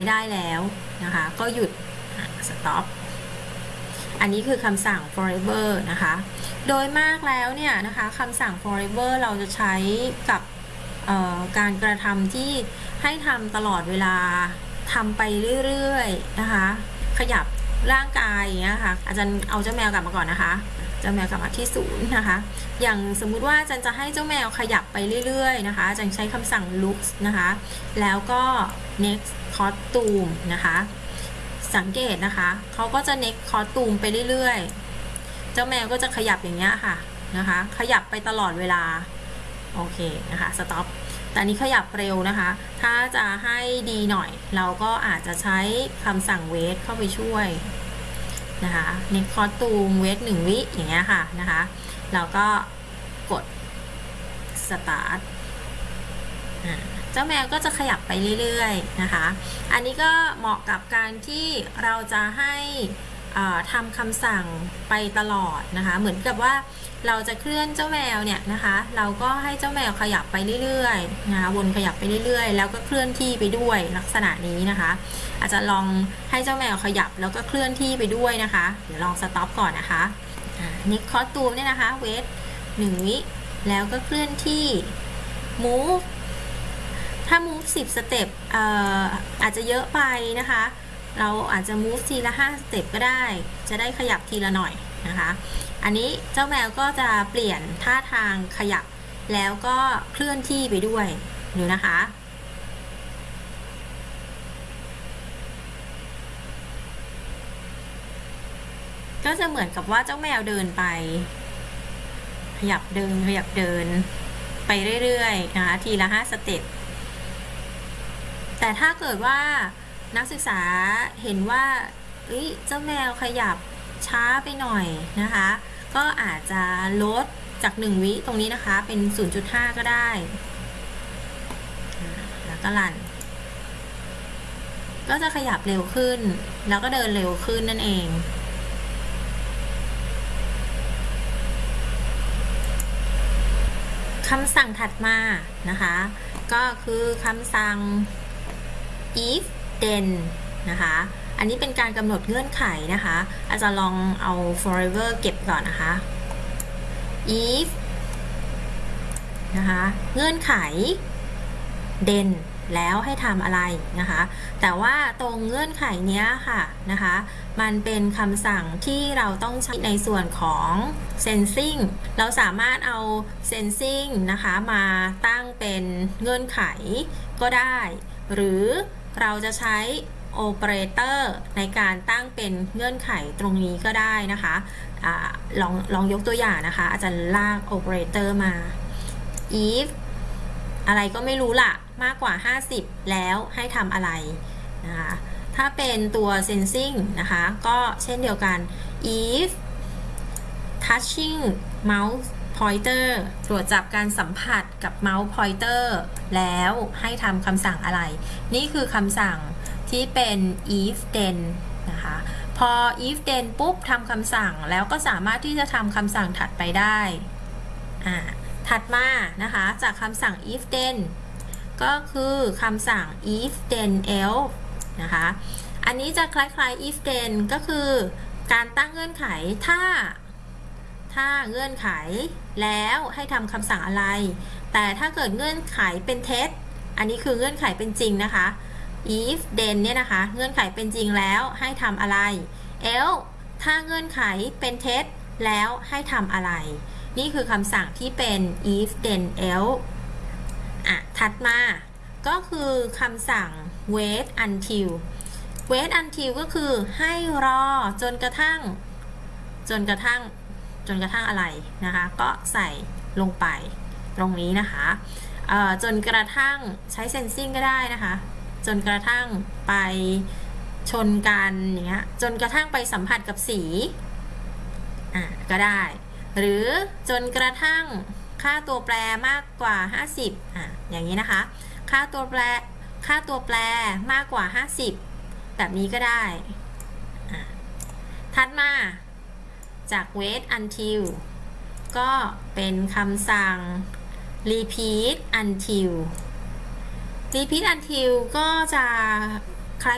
ได้แล้วนะคะก็หยุด stop อันนี้คือคำสั่ง forever นะคะโดยมากแล้วเนี่ยนะคะคำสั่ง forever เราจะใช้กับการกระทำที่ให้ทำตลอดเวลาทำไปเรื่อยๆนะคะขยับร่างกายอย่างเงี้ยค่ะอาจารย์เอาเจ้าแมวกลับมาก่อนนะคะเจ้าแมวกลับมาที่ศูนย์นะคะอย่างสมมุติว่าอาจารย์จะให้เจ้าแมวขยับไปเรื่อยๆนะคะอาจารย์ใช้คำสั่ง looks นะคะแล้วก็ next costume นะคะสังเกตนะคะเขาก็จะ next costume ไปเรื่อยๆเจ้าแมวก็จะขยับอย่างเงี้ยค่ะนะคะขยับไปตลอดเวลาโอเคนะคะ stop แต่นี้ขยับเร็วนะคะถ้าจะให้ดีหน่อยเราก็อาจจะใช้คำสั่ง wait เข้าไปช่วยนะคะ next costume wait 1 วิอย่างเงี้ยค่ะนะคะเราก็กด start เจ้าแมวก็จะขยับไปเรื่อยๆนะคะอันนี้ก็เหมาะกับการที่เราจะให้ทำคำสั่งไปตลอดนะคะเหมือนกับว่าเราจะเคลื่อนเจ้าแมวเนี่ยนะคะเราก็ให้เจ้าแมวขยับไปเรื่อยๆนะคะวนขยับไปเรื่อยๆแล้วก็เคลื่อนที่ไปด้วยลักษณะนี้นะคะอาจจะลองให้เจ้าแมวขยับแล้วก็เคลื่อนที่ไปด้วยนะคะเดี๋ยวลองสต็อปก่อนนะคะนี่คอสตูมเนี่ยนะคะเวท1 วิแล้วก็เคลื่อนที่ move ถ้า move 10 สเต็ปอาจจะเยอะไปนะคะเราอาจจะ move ทีละ5 สเต็ปก็ได้จะได้ขยับทีละหน่อยนะคะอันนี้เจ้าแมวก็จะเปลี่ยนท่าทางขยับแล้วก็เคลื่อนที่ไปด้วยดูนะคะก็จะเหมือนกับว่าเจ้าแมวเดินไปขยับเดินขยับเดินไปเรื่อยๆนะคะทีละ5 สเต็ปแต่ถ้าเกิดว่านักศึกษาเห็นว่าเจ้าแมวขยับช้าไปหน่อยนะคะก็อาจจะลดจาก1 วิตรงนี้นะคะเป็น 0.5 ก็ได้แล้วก็รันก็จะขยับเร็วขึ้นแล้วก็เดินเร็วขึ้นนั่นเองคำสั่งถัดมานะคะก็คือคำสั่ง if then นะคะอันนี้เป็นการกำหนดเงื่อนไขนะคะอาจารย์ลองเอา forever เก็บก่อนนะคะ if นะคะเงื่อนไข then แล้วให้ทำอะไรนะคะแต่ว่าตรงเงื่อนไขเนี้ยค่ะนะคะมันเป็นคำสั่งที่เราต้องใช้ในส่วนของ sensing เราสามารถเอา sensing นะคะมาตั้งเป็นเงื่อนไขก็ได้หรือเราจะใช้ operator ในการตั้งเป็นเงื่อนไขตรงนี้ก็ได้นะคะลองยกตัวอย่างนะคะอาจารย์ลาก operator มา if อะไรก็ไม่รู้ล่ะมากกว่า50แล้วให้ทำอะไรนะคะถ้าเป็นตัว sensing นะคะก็เช่นเดียวกัน if touching mouse pointer ตรวจจับการสัมผัสกับ mouse pointer แล้วให้ทำคำสั่งอะไรนี่คือคำสั่งที่เป็น if then นะคะพอ if then ปุ๊บทำคำสั่งแล้วก็สามารถที่จะทำคำสั่งถัดไปได้ถัดมานะคะจากคำสั่ง if then ก็คือคำสั่ง if then else นะคะอันนี้จะคล้ายๆ if then ก็คือการตั้งเงื่อนไขถ้าเงื่อนไขแล้วให้ทำคำสั่งอะไรแต่ถ้าเกิดเงื่อนไขเป็นเท็จอันนี้คือเงื่อนไขเป็นจริงนะคะ if then เนี่ยนะคะเงื่อนไขเป็นจริงแล้วให้ทำอะไร else ถ้าเงื่อนไขเป็นเท็จแล้วให้ทำอะไรนี่คือคำสั่งที่เป็น if then else ถัดมาก็คือคำสั่ง wait until wait until ก็คือให้รอจนกระทั่งอะไรนะคะก็ใส่ลงไปตรงนี้นะคะจนกระทั่งใช้ sensing ก็ได้นะคะจนกระทั่งไปชนกันอย่างเงี้ยจนกระทั่งไปสัมผัสกับสีก็ได้หรือจนกระทั่งค่าตัวแปรมากกว่า50อย่างนี้นะคะค่าตัวแปรมากกว่า50แบบนี้ก็ได้ถัดมาจาก wait until ก็เป็นคำสั่ง repeat until ก็จะ